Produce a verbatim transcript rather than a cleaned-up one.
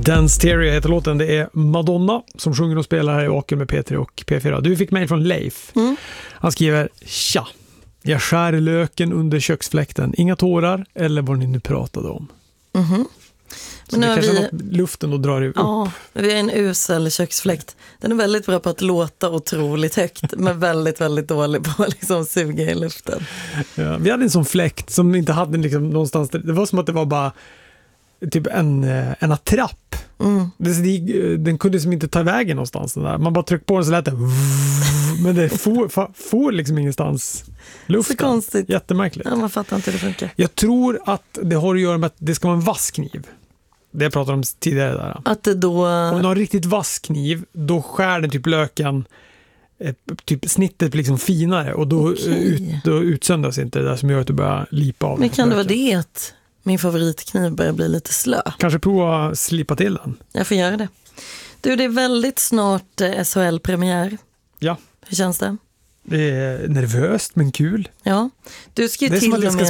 Dance Theory heter låten. Det är Madonna som sjunger och spelar här i Åker med P tre och P fyra. Du fick mejl från Leif. Mm. Han skriver: Tja, jag skär löken under köksfläkten. Inga tårar eller vad ni nu pratade om. Mhm. Så men det kanske vi... är något luften och drar upp. Ja, vi har en usel köksfläkt. Den är väldigt bra på att låta otroligt högt, men väldigt, väldigt dålig på att liksom suga i luften. Ja, vi hade en sån fläkt som inte hade liksom någonstans. Det var som att det var bara typ en, en attrapp. Mm. Det, den kunde som inte ta vägen någonstans. Den där. Man bara tryckte på den så lät det. Men det får, får liksom ingenstans luften. Så konstigt. Jättemärkligt. Ja, man fattar inte hur det funkar. Jag tror att det har att göra med att det ska vara en vass kniv. Det jag pratade om tidigare där. Att det då... Om du har en riktigt vass kniv, då skär den typ löken, typ snittet blir liksom finare och då, okay. ut, då utsöndras inte det där som gör att du börjar lipa av. Men kan löken. det vara det att min favoritkniv börjar bli lite slö? Kanske prova att slipa till den. Jag får göra det. Du, det är väldigt snart S H L-premiär. Ja. Hur känns det? Det är nervöst men kul. Ja. Du ska ju det är till som att jag ska